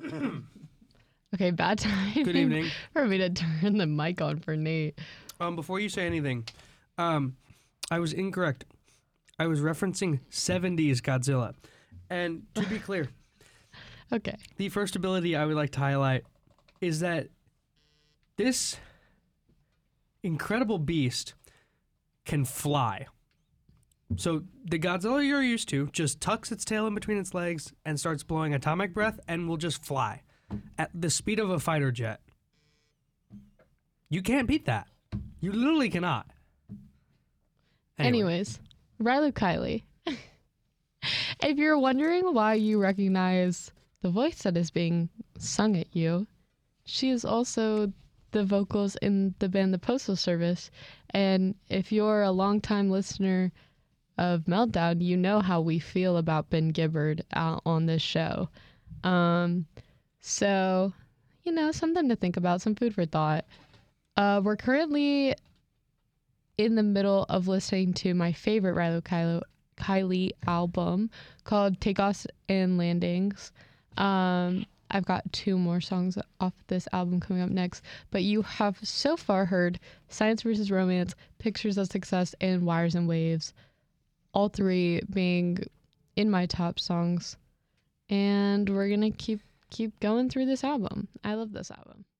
Okay, bad timing. Good evening. For me to turn the mic on for Nate. Before you say anything, I was incorrect. I was referencing 70s Godzilla. And to be clear, Okay. the first ability I would like to highlight is that this incredible beast can fly. So the Godzilla you're used to just tucks its tail in between its legs and starts blowing atomic breath and will just fly at the speed of a fighter jet. You can't beat that. You literally cannot. Anyway. Anyways, Riley Kiley. If you're wondering why you recognize the voice that is being sung at you, she is also the vocals in the band The Postal Service. And if you're a longtime listener of Meltdown, you know how we feel about Ben Gibbard on this show. So, something to think about, some food for thought. We're currently in the middle of listening to my favorite Riley Kiley album called Takeoffs and Landings. I've got 2 more songs off this album coming up next, but you have so far heard Science vs. Romance, Pictures of Success, and Wires and Waves, all 3 being in my top songs. And we're gonna keep going through this album. I love this album.